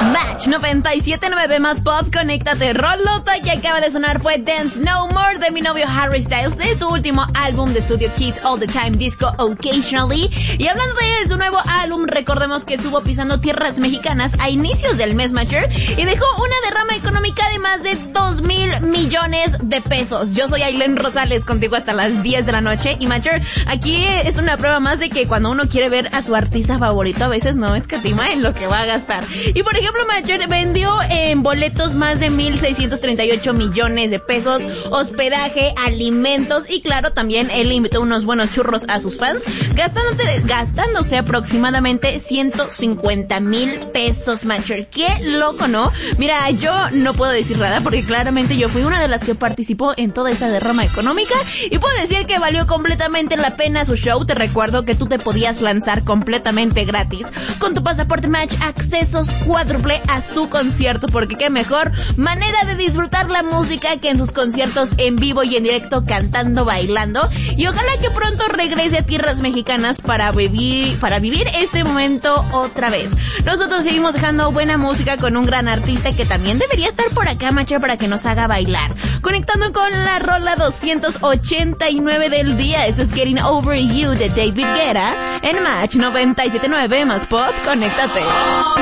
Match 97.9 más pop, conéctate. Rolota que acaba de sonar fue Dance No More de mi novio Harry Styles, de su último álbum de estudio Kids All the Time Disco Occasionally. Y hablando de su nuevo álbum, recordemos que estuvo pisando tierras mexicanas a inicios del mes, Matcher, y dejó una derrama económica de más de 2,000 millones de pesos. Yo soy Ailén Rosales, contigo hasta las 10 de la noche. Y Matcher, aquí es una prueba más de que cuando uno quiere ver a su artista favorito, a veces no escatima en lo que va a gastar. Y por ejemplo, Matcher vendió en boletos más de 1,638 millones de pesos, hospedaje, alimentos y claro, también él invitó unos buenos churros a sus fans, gastándose aproximadamente 150,000 pesos, Matcher. Qué loco, ¿no? Mira, yo no puedo decir nada porque claramente yo fui una de las que participó en toda esta derrama económica y puedo decir que valió completamente la pena su show. Te recuerdo que tú te podías lanzar completamente gratis con tu pasaporte Match, accesos cuádruple a su concierto, porque qué mejor manera de disfrutar la música que en sus conciertos en vivo y en directo, cantando, bailando. Y ojalá que pronto regrese a tierras mexicanas para vivir este momento otra vez. Nosotros seguimos dejando buena música con un gran artista que también debería estar por acá, Matcher, para que nos haga bailar. Conectando con la rola 289 del día. Esto es Getting Over You de David Guetta en Match 97.9 más pop. Conéctate.